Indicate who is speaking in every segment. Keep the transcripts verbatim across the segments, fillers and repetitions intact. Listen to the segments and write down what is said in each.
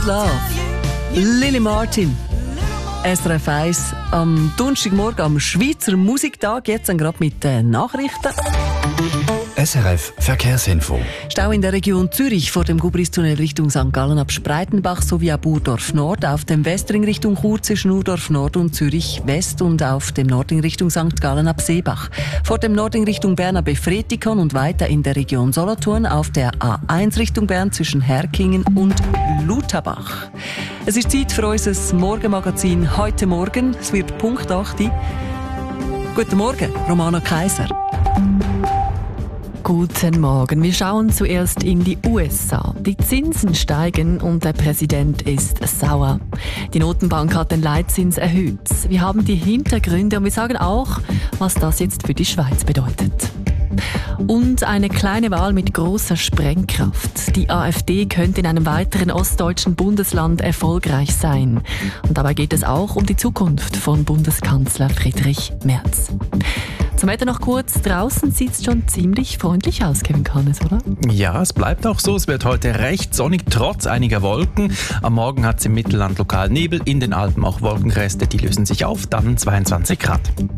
Speaker 1: Good Love. Lily Martin. S R F eins am Donnerstagmorgen am Schweizer Musiktag. Jetzt gerade mit den Nachrichten.
Speaker 2: S R F Verkehrsinfo.
Speaker 1: Stau in der Region Zürich vor dem Gubristunnel Richtung Sankt Gallen ab Spreitenbach sowie ab Urdorf Nord, auf dem Westring Richtung Chur zwischen Urdorf Nord und Zürich West und auf dem Nordring Richtung Sankt Gallen ab Seebach. Vor dem Nordring Richtung Bern ab Befretikon und weiter in der Region Solothurn auf der A eins Richtung Bern zwischen Herkingen und Lutabach. Es ist Zeit für unser Morgenmagazin heute Morgen. Es wird Punkt acht. Guten Morgen, Romana Kaiser.
Speaker 3: Guten Morgen. Wir schauen zuerst in die U S A. Die Zinsen steigen und der Präsident ist sauer. Die Notenbank hat den Leitzins erhöht. Wir haben die Hintergründe und wir sagen auch, was das jetzt für die Schweiz bedeutet. Und eine kleine Wahl mit großer Sprengkraft. Die AfD könnte in einem weiteren ostdeutschen Bundesland erfolgreich sein. Und dabei geht es auch um die Zukunft von Bundeskanzler Friedrich Merz. Zum Wetter noch kurz. Draußen sieht es schon ziemlich freundlich aus, Kevin Kahnes, oder?
Speaker 2: Ja, es bleibt auch so. Es wird heute recht sonnig, trotz einiger Wolken. Am Morgen hat es im Mittelland lokal Nebel, in den Alpen auch Wolkenreste. Die lösen sich auf, dann zweiundzwanzig Grad.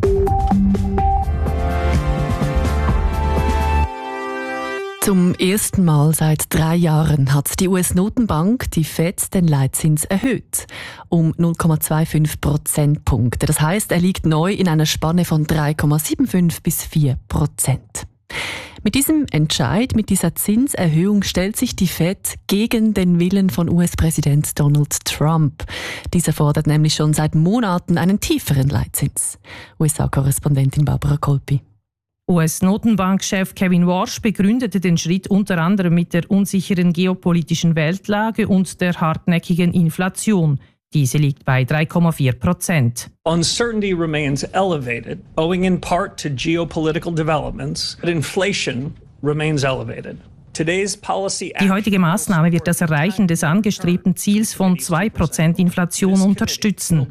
Speaker 3: Zum ersten Mal seit drei Jahren hat die U S-Notenbank, die Fed, den Leitzins erhöht. Um null Komma fünfundzwanzig Prozentpunkte. Das heisst, er liegt neu in einer Spanne von drei Komma fünfundsiebzig bis vier Prozent. Mit diesem Entscheid, mit dieser Zinserhöhung stellt sich die Fed gegen den Willen von U S-Präsident Donald Trump. Dieser fordert nämlich schon seit Monaten einen tieferen Leitzins. U S A-Korrespondentin Barbara Kolpi.
Speaker 4: U S-Notenbankchef Kevin Warsh begründete den Schritt unter anderem mit der unsicheren geopolitischen Weltlage und der hartnäckigen Inflation. Diese liegt bei drei Komma vier Prozent.
Speaker 5: Uncertainty remains elevated, owing in part to geopolitical developments, but inflation remains elevated. Die
Speaker 4: heutige Maßnahme wird das Erreichen des angestrebten Ziels von zwei Prozent Inflation unterstützen.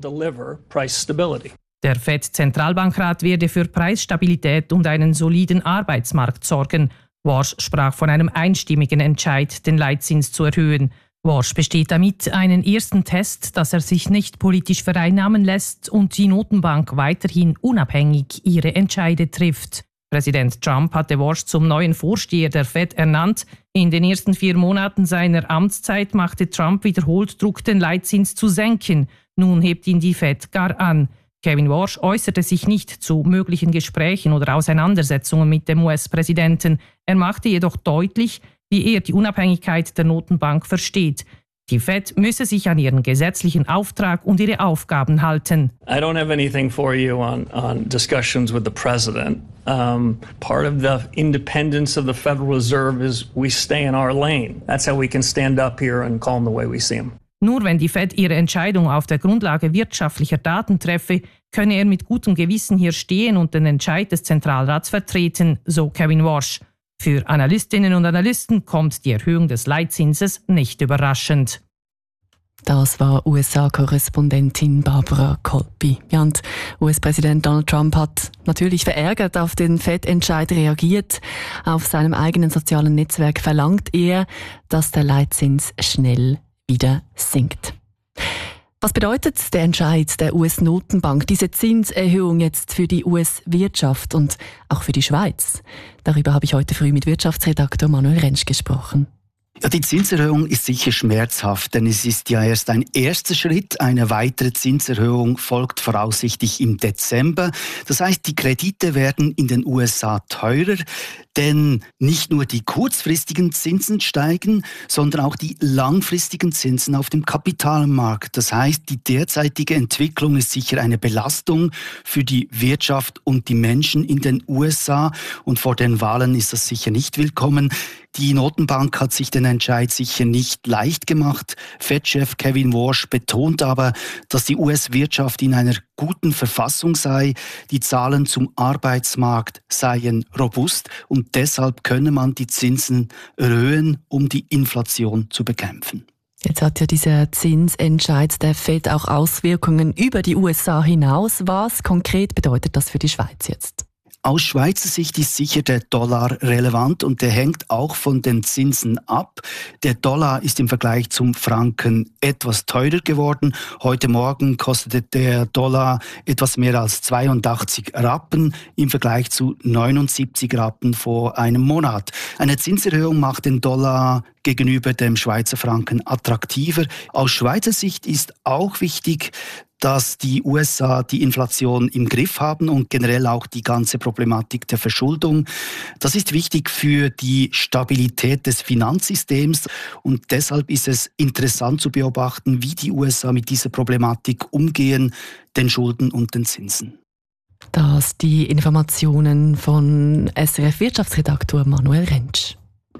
Speaker 4: Der Fed-Zentralbankrat werde für Preisstabilität und einen soliden Arbeitsmarkt sorgen. Warsh sprach von einem einstimmigen Entscheid, den Leitzins zu erhöhen. Warsh besteht damit einen ersten Test, dass er sich nicht politisch vereinnahmen lässt und die Notenbank weiterhin unabhängig ihre Entscheide trifft. Präsident Trump hatte Warsh zum neuen Vorsteher der Fed ernannt. In den ersten vier Monaten seiner Amtszeit machte Trump wiederholt Druck, den Leitzins zu senken. Nun hebt ihn die Fed gar an. Kevin Warsh äußerte sich nicht zu möglichen Gesprächen oder Auseinandersetzungen mit dem U S-Präsidenten. Er machte jedoch deutlich, wie er die Unabhängigkeit der Notenbank versteht. Die Fed müsse sich an ihren gesetzlichen Auftrag und ihre Aufgaben halten.
Speaker 5: I don't have anything for you on, on discussions with the president. Um, part of the independence of the Federal Reserve is we stay in our lane. That's how we can stand up here and call them the way we see them.
Speaker 4: Nur wenn die Fed ihre Entscheidung auf der Grundlage wirtschaftlicher Daten treffe, könne er mit gutem Gewissen hier stehen und den Entscheid des Zentralrats vertreten, so Kevin Warsh. Für Analystinnen und Analysten kommt die Erhöhung des Leitzinses nicht überraschend.
Speaker 3: Das war U S A-Korrespondentin Barbara Kolpi. Ja, und U S-Präsident Donald Trump hat natürlich verärgert auf den Fed-Entscheid reagiert. Auf seinem eigenen sozialen Netzwerk verlangt er, dass der Leitzins schnell wieder sinkt. Was bedeutet der Entscheid der U S-Notenbank, diese Zinserhöhung jetzt für die U S-Wirtschaft und auch für die Schweiz? Darüber habe ich heute früh mit Wirtschaftsredaktor Manuel Rentsch gesprochen.
Speaker 6: Ja, die Zinserhöhung ist sicher schmerzhaft, denn es ist ja erst ein erster Schritt. Eine weitere Zinserhöhung folgt voraussichtlich im Dezember. Das heißt, die Kredite werden in den U S A teurer, denn nicht nur die kurzfristigen Zinsen steigen, sondern auch die langfristigen Zinsen auf dem Kapitalmarkt. Das heißt, die derzeitige Entwicklung ist sicher eine Belastung für die Wirtschaft und die Menschen in den U S A. Und vor den Wahlen ist das sicher nicht willkommen. Die Notenbank hat sich den Entscheid sicher nicht leicht gemacht. Fed-Chef Kevin Warsh betont aber, dass die U S-Wirtschaft in einer guten Verfassung sei. Die Zahlen zum Arbeitsmarkt seien robust und deshalb könne man die Zinsen erhöhen, um die Inflation zu bekämpfen.
Speaker 3: Jetzt hat ja dieser Zinsentscheid der Fed auch Auswirkungen über die U S A hinaus. Was konkret bedeutet das für die Schweiz jetzt?
Speaker 6: Aus Schweizer Sicht ist sicher der Dollar relevant und der hängt auch von den Zinsen ab. Der Dollar ist im Vergleich zum Franken etwas teurer geworden. Heute Morgen kostete der Dollar etwas mehr als zweiundachtzig Rappen im Vergleich zu neunundsiebzig Rappen vor einem Monat. Eine Zinserhöhung macht den Dollar gegenüber dem Schweizer Franken attraktiver. Aus Schweizer Sicht ist auch wichtig, dass die U S A die Inflation im Griff haben und generell auch die ganze Problematik der Verschuldung. Das ist wichtig für die Stabilität des Finanzsystems und deshalb ist es interessant zu beobachten, wie die U S A mit dieser Problematik umgehen, den Schulden und den Zinsen.
Speaker 3: Das die Informationen von S R F-Wirtschaftsredaktor Manuel Rentsch.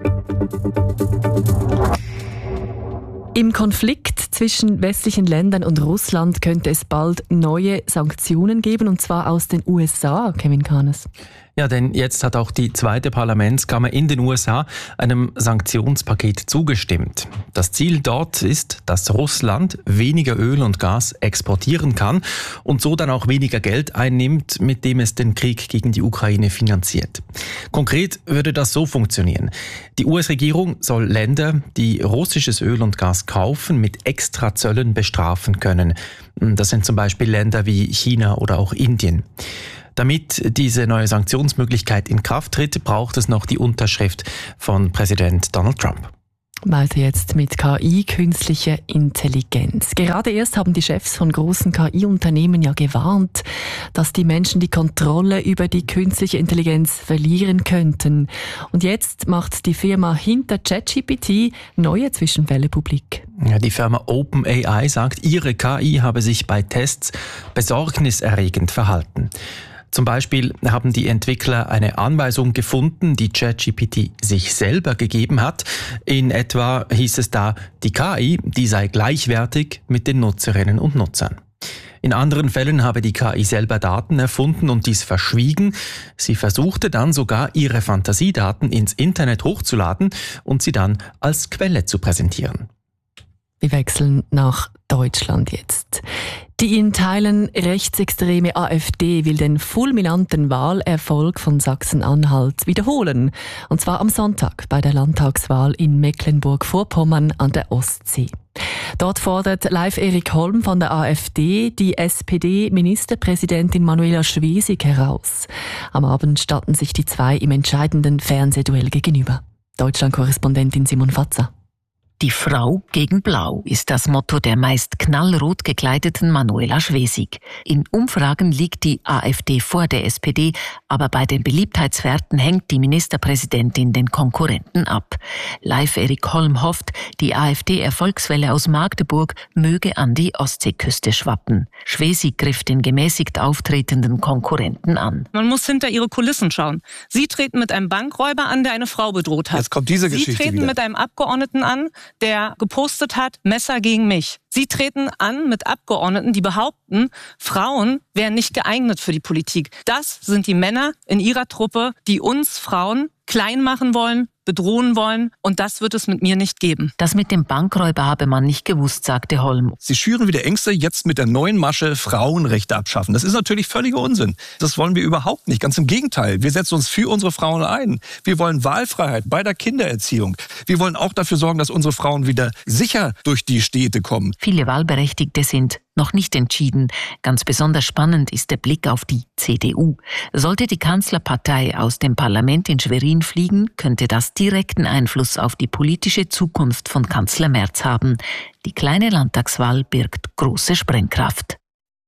Speaker 3: Im Konflikt zwischen westlichen Ländern und Russland könnte es bald neue Sanktionen geben, und zwar aus den U S A, Kevin Kahnes.
Speaker 2: Ja, denn jetzt hat auch die zweite Parlamentskammer in den U S A einem Sanktionspaket zugestimmt. Das Ziel dort ist, dass Russland weniger Öl und Gas exportieren kann und so dann auch weniger Geld einnimmt, mit dem es den Krieg gegen die Ukraine finanziert. Konkret würde das so funktionieren. Die U S-Regierung soll Länder, die russisches Öl und Gas kaufen, mit Extrazöllen bestrafen können. Das sind zum Beispiel Länder wie China oder auch Indien. Damit diese neue Sanktionsmöglichkeit in Kraft tritt, braucht es noch die Unterschrift von Präsident Donald Trump.
Speaker 3: Weiter jetzt mit K I, künstliche Intelligenz. Gerade erst haben die Chefs von großen K I-Unternehmen ja gewarnt, dass die Menschen die Kontrolle über die künstliche Intelligenz verlieren könnten. Und jetzt macht die Firma hinter ChatGPT neue Zwischenfälle publik.
Speaker 2: Ja, die Firma OpenAI sagt, ihre K I habe sich bei Tests besorgniserregend verhalten. Zum Beispiel haben die Entwickler eine Anweisung gefunden, die ChatGPT sich selber gegeben hat. In etwa hieß es da, die K I, die sei gleichwertig mit den Nutzerinnen und Nutzern. In anderen Fällen habe die K I selber Daten erfunden und dies verschwiegen. Sie versuchte dann sogar, ihre Fantasiedaten ins Internet hochzuladen und sie dann als Quelle zu präsentieren.
Speaker 3: Wir wechseln nach Deutschland jetzt. Die in Teilen rechtsextreme AfD will den fulminanten Wahlerfolg von Sachsen-Anhalt wiederholen. Und zwar am Sonntag bei der Landtagswahl in Mecklenburg-Vorpommern an der Ostsee. Dort fordert Live Erik Holm von der AfD die S P D-Ministerpräsidentin Manuela Schwesig heraus. Am Abend standen sich die zwei im entscheidenden Fernsehduell gegenüber. Deutschland-Korrespondentin Simon Fatzer.
Speaker 7: Die Frau gegen Blau ist das Motto der meist knallrot gekleideten Manuela Schwesig. In Umfragen liegt die AfD vor der S P D, aber bei den Beliebtheitswerten hängt die Ministerpräsidentin den Konkurrenten ab. Live Erik Holm hofft, die AfD-Erfolgswelle aus Magdeburg möge an die Ostseeküste schwappen. Schwesig griff den gemäßigt auftretenden Konkurrenten an.
Speaker 8: Man muss hinter ihre Kulissen schauen. Sie treten mit einem Bankräuber an, der eine Frau bedroht hat.
Speaker 9: Jetzt kommt diese Geschichte
Speaker 8: Sie treten
Speaker 9: wieder.
Speaker 8: mit einem Abgeordneten an, der gepostet hat, Messer gegen mich. Sie treten an mit Abgeordneten, die behaupten, Frauen wären nicht geeignet für die Politik. Das sind die Männer in ihrer Truppe, die uns Frauen klein machen wollen, bedrohen wollen, und das wird es mit mir nicht geben.
Speaker 7: Das mit dem Bankräuber habe man nicht gewusst, sagte Holm.
Speaker 9: Sie schüren wieder Ängste, jetzt mit der neuen Masche Frauenrechte abschaffen. Das ist natürlich völliger Unsinn. Das wollen wir überhaupt nicht. Ganz im Gegenteil. Wir setzen uns für unsere Frauen ein. Wir wollen Wahlfreiheit bei der Kindererziehung. Wir wollen auch dafür sorgen, dass unsere Frauen wieder sicher durch die Städte kommen.
Speaker 7: Viele Wahlberechtigte sind noch nicht entschieden. Ganz besonders spannend ist der Blick auf die C D U. Sollte die Kanzlerpartei aus dem Parlament in Schwerin fliegen, könnte das direkten Einfluss auf die politische Zukunft von Kanzler Merz haben. Die kleine Landtagswahl birgt große Sprengkraft.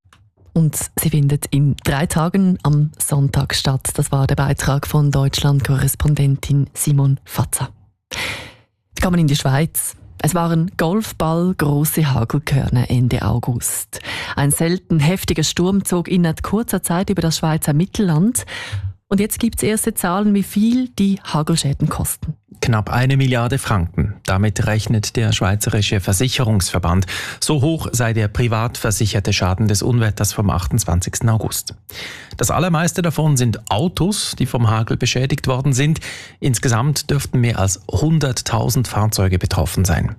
Speaker 3: Und sie findet in drei Tagen am Sonntag statt. Das war der Beitrag von Deutschland-Korrespondentin Simon Fatzer. Wir kommen in die Schweiz. Es waren golfballgroße Hagelkörner Ende August. Ein selten heftiger Sturm zog innerhalb kurzer Zeit über das Schweizer Mittelland. Und jetzt gibt es erste Zahlen, wie viel die Hagelschäden kosten.
Speaker 2: Knapp eine Milliarde Franken. Damit rechnet der Schweizerische Versicherungsverband. So hoch sei der privat versicherte Schaden des Unwetters vom achtundzwanzigsten August. Das allermeiste davon sind Autos, die vom Hagel beschädigt worden sind. Insgesamt dürften mehr als hunderttausend Fahrzeuge betroffen sein.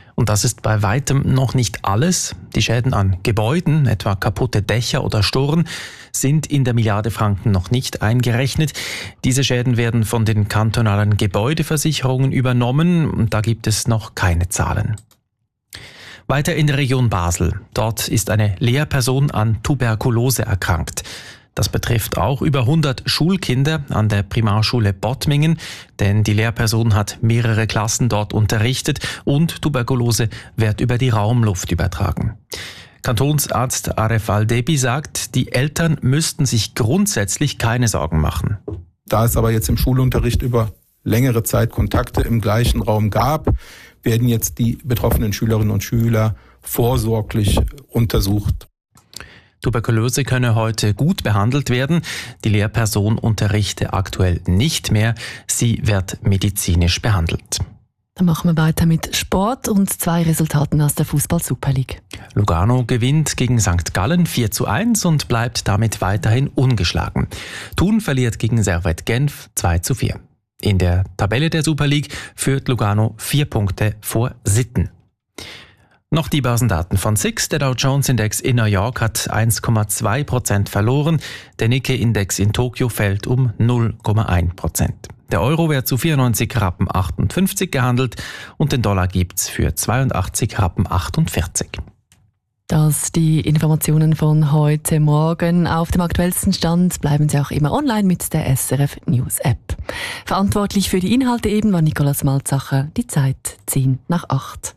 Speaker 2: Und das ist bei weitem noch nicht alles. Die Schäden an Gebäuden, etwa kaputte Dächer oder Storen, sind in der Milliarde Franken noch nicht eingerechnet. Diese Schäden werden von den kantonalen Gebäudeversicherungen übernommen und da gibt es noch keine Zahlen. Weiter in der Region Basel. Dort ist eine Lehrperson an Tuberkulose erkrankt. Das betrifft auch über hundert Schulkinder an der Primarschule Bottmingen, denn die Lehrperson hat mehrere Klassen dort unterrichtet und Tuberkulose wird über die Raumluft übertragen. Kantonsarzt Aref Al-Debi sagt, die Eltern müssten sich grundsätzlich keine Sorgen machen.
Speaker 10: Da es aber jetzt im Schulunterricht über längere Zeit Kontakte im gleichen Raum gab, werden jetzt die betroffenen Schülerinnen und Schüler vorsorglich untersucht.
Speaker 2: Tuberkulose könne heute gut behandelt werden. Die Lehrperson unterrichte aktuell nicht mehr. Sie wird medizinisch behandelt.
Speaker 3: Dann machen wir weiter mit Sport und zwei Resultaten aus der Fußball-Super League.
Speaker 2: Lugano gewinnt gegen Sankt Gallen vier zu eins und bleibt damit weiterhin ungeschlagen. Thun verliert gegen Servette Genf zwei zu vier. In der Tabelle der Super League führt Lugano vier Punkte vor Sitten. Noch die Börsendaten von S I X. Der Dow Jones Index in New York hat eins Komma zwei Prozent verloren. Der Nikkei-Index in Tokio fällt um null Komma eins Prozent. Der Euro wird zu vierundneunzig Rappen achtundfünfzig gehandelt und den Dollar gibt's für zweiundachtzig Rappen achtundvierzig.
Speaker 3: Das die Informationen von heute Morgen. Auf dem aktuellsten Stand bleiben Sie auch immer online mit der S R F News App. Verantwortlich für die Inhalte eben war Nikolaus Malzacher. Die Zeit zehn nach acht.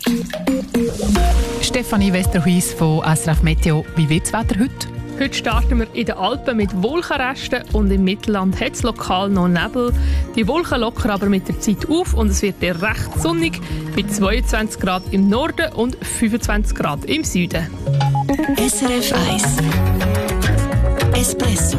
Speaker 11: Stefanie Westerhuis von S R F Meteo. Wie wird das Wetter heute?
Speaker 4: Heute starten wir in den Alpen mit Wolkenresten und im Mittelland hat es lokal noch Nebel. Die Wolken lockern aber mit der Zeit auf und es wird eher recht sonnig bei zweiundzwanzig Grad im Norden und fünfundzwanzig Grad im Süden.
Speaker 12: S R F eins Espresso.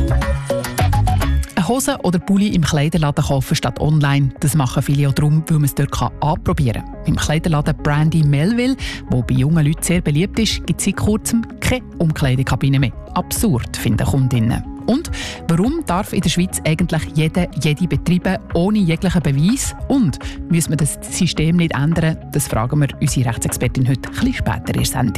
Speaker 11: Eine Hose oder Pulli im Kleiderladen kaufen statt online. Das machen viele auch darum, weil man es dort anprobieren kann. Im Kleiderladen Brandy Melville, wo bei jungen Leuten sehr beliebt ist, gibt es seit kurzem keine Umkleidekabine mehr. Absurd, finden Kundinnen. Und warum darf in der Schweiz eigentlich jeder jede betreiben, ohne jeglichen Beweis? Und müssen wir das System nicht ändern? Das fragen wir unsere Rechtsexpertin heute ein bisschen später in der Sendung.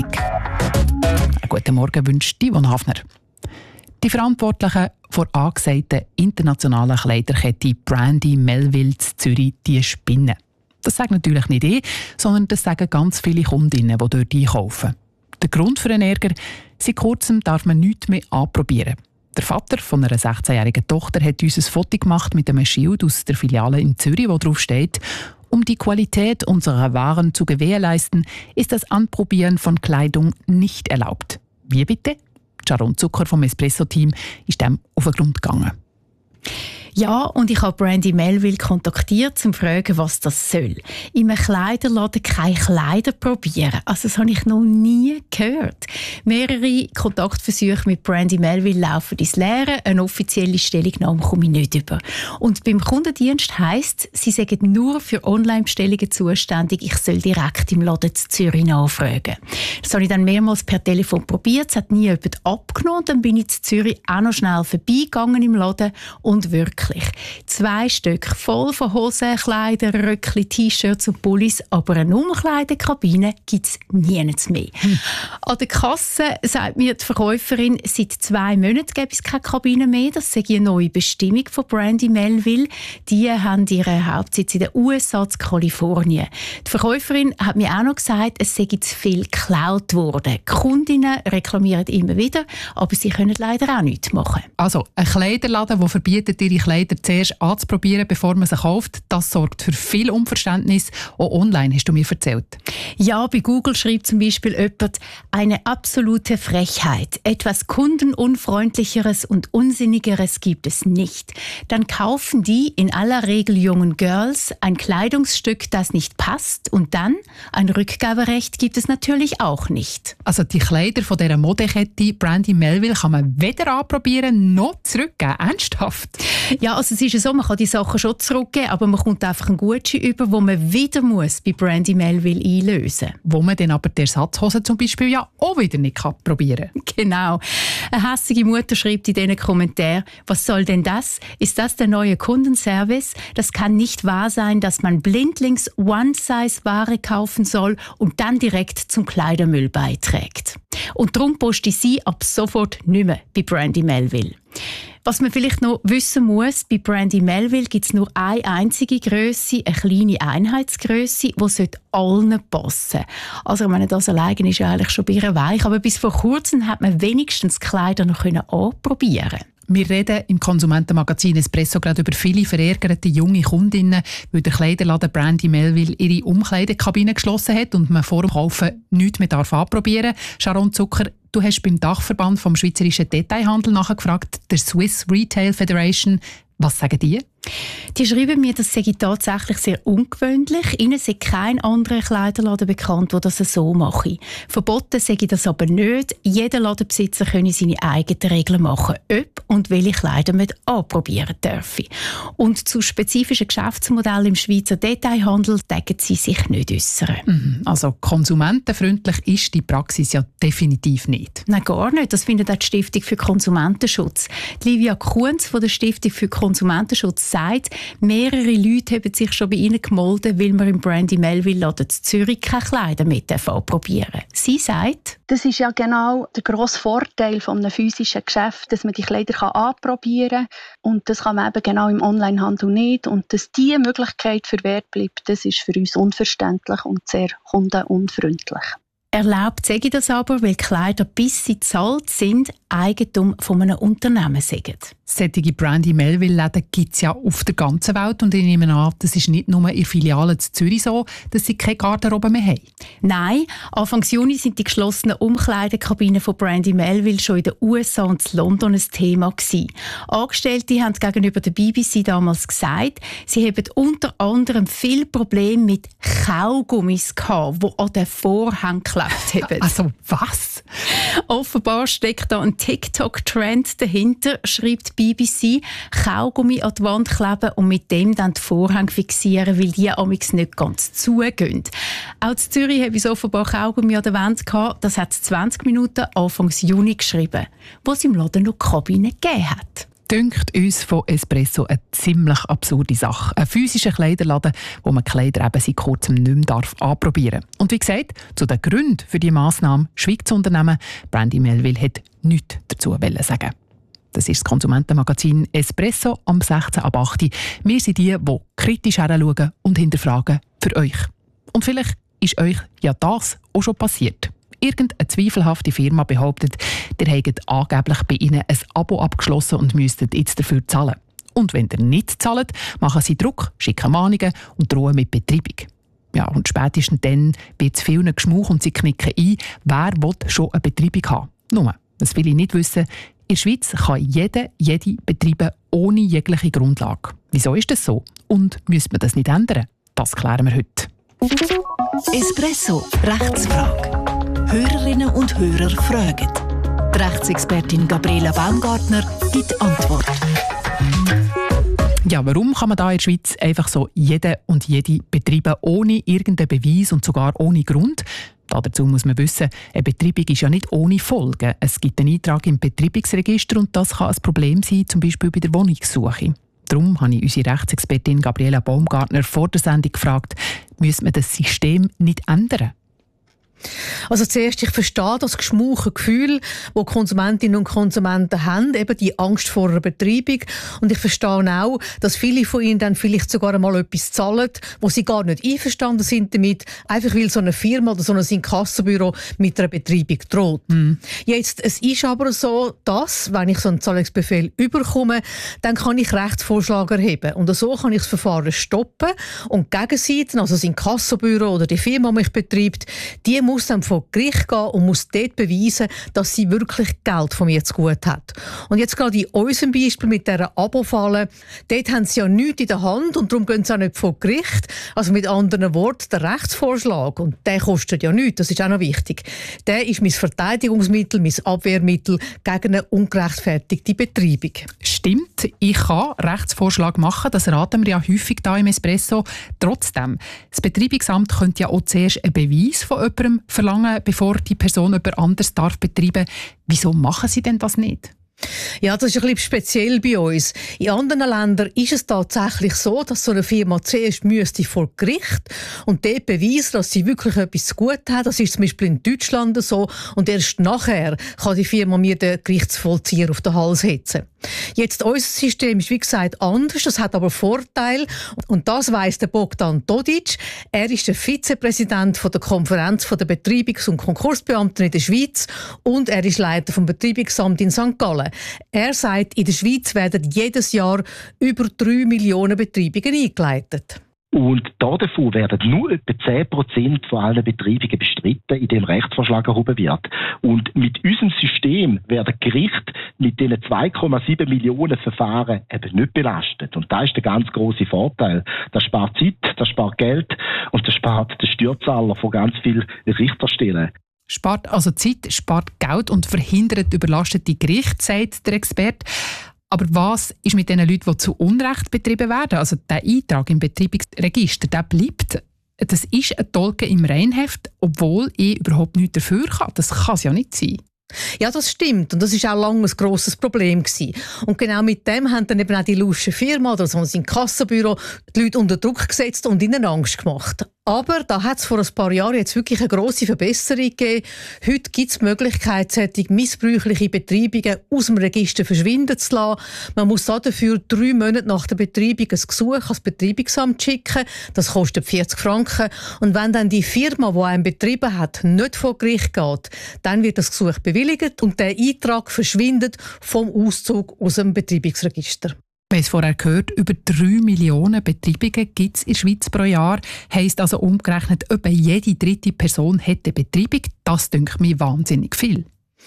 Speaker 11: Einen guten Morgen wünscht Yvonne Hafner. Die Verantwortlichen der angesagten internationalen Kleiderkette Brandy Melville in Zürich, die spinnen. Das sagt natürlich nicht ich, sondern das sagen ganz viele Kundinnen, die dort einkaufen. Der Grund für den Ärger: seit kurzem darf man nichts mehr anprobieren. Der Vater von einer sechzehnjährigen Tochter hat uns ein Foto gemacht mit einem Schild aus der Filiale in Zürich, wo drauf steht: Um die Qualität unserer Waren zu gewährleisten, ist das Anprobieren von Kleidung nicht erlaubt. Wie bitte? Sharon Zucker vom Espresso-Team ist dem auf den Grund gegangen.
Speaker 13: Ja, und ich habe Brandy Melville kontaktiert, um zu fragen, was das soll. In einem Kleiderladen keine Kleider probieren. Also das habe ich noch nie gehört. Mehrere Kontaktversuche mit Brandy Melville laufen ins Leere. Eine offizielle Stellungnahme komme ich nicht über. Und beim Kundendienst heisst, sie sagen nur für Online-Bestellungen zuständig. Ich soll direkt im Laden zu Zürich nachfragen. Das habe ich dann mehrmals per Telefon probiert. Es hat nie jemand abgenommen. Dann bin ich zu Zürich auch noch schnell vorbeigegangen im Laden und wirklich zwei Stück voll von Hosen, Kleider, Röckli, T-Shirts und Pullis, aber eine Umkleidekabine gibt es nirgends mehr. Hm. An der Kasse sagt mir die Verkäuferin, seit zwei Monaten gäbe es keine Kabine mehr. Das sei eine neue Bestimmung von Brandy Melville. Die haben ihren Hauptsitz in den U S A, in Kalifornien. Die Verkäuferin hat mir auch noch gesagt, es sei zu viel geklaut worden. Die Kundinnen reklamieren immer wieder, aber sie können leider auch nichts machen.
Speaker 11: Also ein Kleiderladen, der verbietet, ihre Kleider zuerst anzuprobieren, bevor man sie kauft, das sorgt für viel Unverständnis. Auch online, hast du mir erzählt.
Speaker 13: Ja, bei Google schreibt zum Beispiel jemand, eine absolute Frechheit. Etwas kundenunfreundlicheres und unsinnigeres gibt es nicht. Dann kaufen die in aller Regel jungen Girls ein Kleidungsstück, das nicht passt, und dann ein Rückgaberecht gibt es natürlich auch nicht.
Speaker 11: Also die Kleider von dieser Modekette Brandy Melville kann man weder anprobieren noch zurückgeben. Ernsthaft?
Speaker 13: Ja, Ja, also es ist ja so, man kann die Sachen schon zurückgeben, aber man kommt einfach einen Gutschein über, wo man wieder muss bei Brandy Melville einlösen muss.
Speaker 11: Wo man dann aber die Ersatzhose zum Beispiel ja auch wieder nicht kann probieren kann.
Speaker 13: Genau. Eine hässige Mutter schreibt in diesen Kommentaren, was soll denn das? Ist das der neue Kundenservice? Das kann nicht wahr sein, dass man blindlings One-Size-Ware kaufen soll und dann direkt zum Kleidermüll beiträgt. Und darum poste sie ab sofort nicht mehr bei Brandy Melville. Was man vielleicht noch wissen muss, bei Brandy Melville gibt es nur eine einzige Grösse, eine kleine Einheitsgrösse, die allen passen sollte. Also ich meine, das alleine ist ja eigentlich schon weich, aber bis vor kurzem hat man wenigstens Kleider noch anprobieren können.
Speaker 11: Wir reden im Konsumentenmagazin Espresso gerade über viele verärgerte junge Kundinnen, weil der Kleiderladen Brandy Melville ihre Umkleidekabine geschlossen hat und man vor dem Kaufen nichts mehr anprobieren darf. Sharon Zucker, du hast beim Dachverband vom Schweizerischen Detailhandel nachgefragt, der Swiss Retail Federation. Was sagen die?
Speaker 13: Die schreiben mir, das sei tatsächlich sehr ungewöhnlich. Ihnen sei kein anderer Kleiderladen bekannt, der das so mache. Verboten sei das aber nicht. Jeder Ladenbesitzer könne seine eigenen Regeln machen, ob und welche Kleider man anprobieren dürfe. Und zu spezifischen Geschäftsmodellen im Schweizer Detailhandel denken sie sich nicht äußern.
Speaker 11: Mhm. Also konsumentenfreundlich ist die Praxis ja definitiv nicht.
Speaker 13: Nein, gar nicht. Das findet auch die Stiftung für Konsumentenschutz. Die Livia Kunz von der Stiftung für Konsumentenschutz sagt, mehrere Leute haben sich schon bei ihnen gemeldet, weil man im Brandy Melville Laden in Zürich keine Kleider mehr anprobieren darf. Sie sagt,
Speaker 14: das ist ja genau der grosse Vorteil von einem physischen Geschäft, dass man die Kleider anprobieren kann. Und das kann man eben genau im Onlinehandel nicht. Und dass diese Möglichkeit verwehrt bleibt, das ist für uns unverständlich und sehr kundenunfreundlich.
Speaker 13: Erlaubt sage ich das aber, weil Kleider, bis sie zahlt sind, Eigentum von einem Unternehmen sind.
Speaker 11: Solche Brandy Melville-Läden gibt es ja auf der ganzen Welt und ich nehme an, das ist nicht nur in Filialen in Zürich so, dass sie keine Garderobe mehr haben.
Speaker 13: Nein, Anfang Juni sind die geschlossenen Umkleidekabinen von Brandy Melville schon in den U S A und in London ein Thema gewesen. Angestellte haben gegenüber der B B C damals gesagt, sie haben unter anderem viele Probleme mit Kaugummis gehabt, die an den Vorhang geklebt haben.
Speaker 11: Also was?
Speaker 13: Offenbar steckt da ein TikTok-Trend dahinter, schreibt B B C, Kaugummi an die Wand kleben und mit dem dann die Vorhänge fixieren, weil die amigs nicht ganz zugehen. Auch in Zürich habe ich offenbar Kaugummi an der Wand gehabt. Das hat es zwanzig Minuten Anfang Juni geschrieben, wo es im Laden noch Kabinen gegeben hat.
Speaker 11: Dünkt uns von Espresso eine ziemlich absurde Sache. Ein physischer Kleiderladen, wo man Kleider eben seit kurzem nicht mehr darf anprobieren darf. Und wie gesagt, zu den Gründen für diese Massnahme schweigt das Unternehmen. Brandy Melville hat nichts dazu sagen. Das ist das Konsumentenmagazin Espresso am sechzehnten ab acht Uhr. Wir sind die, die kritisch hinschauen und hinterfragen für euch. Und vielleicht ist euch ja das auch schon passiert. Irgendeine zweifelhafte Firma behauptet, ihr hättet angeblich bei ihnen ein Abo abgeschlossen und müsstet jetzt dafür zahlen. Und wenn ihr nicht zahlt, machen sie Druck, schicken Mahnungen und drohen mit Betreibung. Ja, und spätestens dann wird es vielen geschmuch und sie knicken ein, wer will schon eine Betreibung haben. Nur, das will ich nicht wissen, in der Schweiz kann jeder, jede betreiben ohne jegliche Grundlage. Wieso ist das so? Und müsste man das nicht ändern? Das klären wir heute.
Speaker 12: Espresso, Rechtsfrage. Hörerinnen und Hörer fragen. Die Rechtsexpertin Gabriela Baumgartner gibt Antwort.
Speaker 11: Ja, warum kann man da in der Schweiz einfach so jede und jede betreiben, ohne irgendeinen Beweis und sogar ohne Grund? Dazu muss man wissen, eine Betreibung ist ja nicht ohne Folgen. Es gibt einen Eintrag im Betreibungsregister und das kann ein Problem sein, zum Beispiel bei der Wohnungssuche. Darum habe ich unsere Rechtsexpertin Gabriela Baumgartner vor der Sendung gefragt, müsste man das System nicht ändern?
Speaker 15: Also zuerst, ich verstehe das geschmuche Gefühl, das Konsumentinnen und Konsumenten haben, eben die Angst vor einer Betreibung. Und ich verstehe auch, dass viele von ihnen dann vielleicht sogar einmal etwas zahlen, wo sie gar nicht einverstanden sind damit, einfach weil so eine Firma oder so ein Inkassobüro mit einer Betreibung droht. Mhm. Jetzt, es ist aber so, dass, wenn ich so einen Zahlungsbefehl überkomme, dann kann ich Rechtsvorschlag erheben. Und so kann ich das Verfahren stoppen und die Gegenseite, also das Inkassobüro oder die Firma, die mich betreibt, die muss dann vor vor Gericht gehen und muss dort beweisen, dass sie wirklich Geld von mir zu gut hat. Und jetzt gerade in unserem Beispiel mit dieser Abo-Falle, dort haben sie ja nichts in der Hand und darum gehen sie auch nicht vor Gericht. Also mit anderen Worten, der Rechtsvorschlag, und der kostet ja nichts, das ist auch noch wichtig, der ist mein Verteidigungsmittel, mein Abwehrmittel gegen eine ungerechtfertigte Betreibung.
Speaker 11: Stimmt, ich kann Rechtsvorschlag machen, das raten wir ja häufig hier im Espresso. Trotzdem, das Betreibungsamt könnte ja auch zuerst einen Beweis von jemandem verlangen, bevor die Person jemand anderes darf betreiben. Wieso machen sie denn das nicht?
Speaker 15: Ja, das ist ein bisschen speziell bei uns. In anderen Ländern ist es tatsächlich so, dass so eine Firma zuerst müsste vor Gericht und dort beweisen, dass sie wirklich etwas zu gut hat. Das ist zum Beispiel in Deutschland so. Und erst nachher kann die Firma mir den Gerichtsvollzieher auf den Hals hetzen. Jetzt, unser System ist wie gesagt anders, das hat aber Vorteile. Und das weiss der Bogdan Todic. Er ist der Vizepräsident der Konferenz der Betreibungs- und Konkursbeamten in der Schweiz und er ist Leiter vom Betreibungsamt in Sankt Gallen. Er sagt, in der Schweiz werden jedes Jahr über drei Millionen Betreibungen eingeleitet.
Speaker 16: Und davon werden nur etwa zehn Prozent von allen Betreibungen bestritten, in dem Rechtsvorschlag erhoben wird. Und mit unserem System werden Gerichte mit diesen zwei Komma sieben Millionen Verfahren eben nicht belastet. Und das ist der ganz grosse Vorteil. Das spart Zeit, das spart Geld und das spart den Steuerzahler von ganz vielen Richterstellen.
Speaker 11: Spart also Zeit, spart Geld und verhindert überlastete Gerichte, sagt der Experte. Aber was ist mit den Leuten, die zu Unrecht betrieben werden? Also der Eintrag im Betreibungsregister, der bleibt. Das ist ein Tolken im Reinheft, obwohl ich überhaupt nichts dafür kann. Das kann es ja nicht sein.
Speaker 15: Ja, das stimmt. Und das war auch lange ein grosses Problem gewesen. Und genau mit dem haben dann eben auch die lusche Firma oder so ein Kassenbüro die Leute unter Druck gesetzt und ihnen Angst gemacht. Aber da hat es vor ein paar Jahren jetzt wirklich eine grosse Verbesserung gegeben. Heute gibt es die Möglichkeit, solche missbräuchliche Betreibungen aus dem Register verschwinden zu lassen. Man muss dafür drei Monate nach der Betreibung ein Gesuch ans Betreibungsamt schicken. Das kostet vierzig Franken. Und wenn dann die Firma, die einen betrieben hat, nicht vor Gericht geht, dann wird das Gesuch bewilligt und der Eintrag verschwindet vom Auszug aus dem Betreibungsregister.
Speaker 11: Wir haben es vorher gehört, über drei Millionen Betreibungen gibt es in der Schweiz pro Jahr. Heisst also umgerechnet, etwa jede dritte Person hätte Betreibung. Das dünkt mir wahnsinnig viel.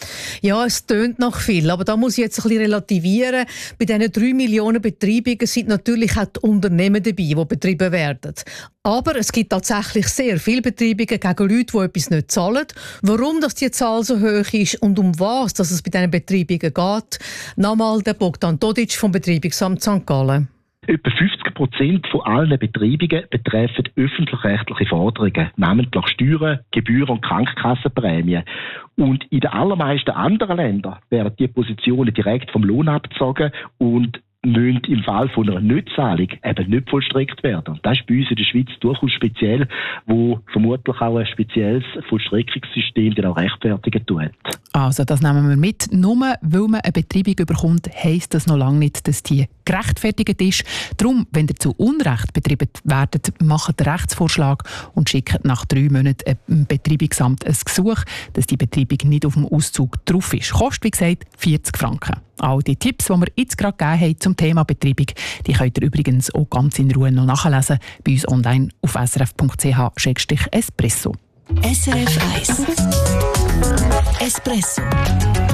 Speaker 15: Ja, es tönt nach viel, aber da muss ich jetzt ein bisschen relativieren. Bei diesen drei Millionen Betreibungen sind natürlich auch die Unternehmen dabei, die betrieben werden. Aber es gibt tatsächlich sehr viele Betreibungen gegen Leute, die etwas nicht zahlen. Warum dass die Zahl so hoch ist und um was dass es bei diesen Betreibungen geht, nochmal der Bogdan Todic vom Betreibungsamt Sankt Gallen.
Speaker 16: Etwa fünfzig Prozent von allen Betreibungen betreffen öffentlich-rechtliche Forderungen, namentlich Steuern, Gebühren und Krankenkassenprämien. Und in den allermeisten anderen Ländern werden diese Positionen direkt vom Lohn abgezogen und müssen im Fall von einer Nichtzahlung eben nicht vollstreckt werden. Und das ist bei uns in der Schweiz durchaus speziell, wo vermutlich auch ein spezielles Vollstreckungssystem dann auch rechtfertigen tut.
Speaker 11: Also das nehmen wir mit. Nur weil man eine Betreibung bekommt, heisst das noch lange nicht, dass die gerechtfertigt ist. Darum, wenn ihr zu Unrecht betrieben werdet, macht den Rechtsvorschlag und schickt nach drei Monaten im Betreibungsamt ein Gesuch, dass die Betreibung nicht auf dem Auszug drauf ist. Kostet, wie gesagt, vierzig Franken. All die Tipps, die wir jetzt gerade gegeben haben zum Thema Betreibung, die könnt ihr übrigens auch ganz in Ruhe noch nachlesen bei uns online auf s r f punkt c h slash espresso.
Speaker 12: S R F eins Espresso.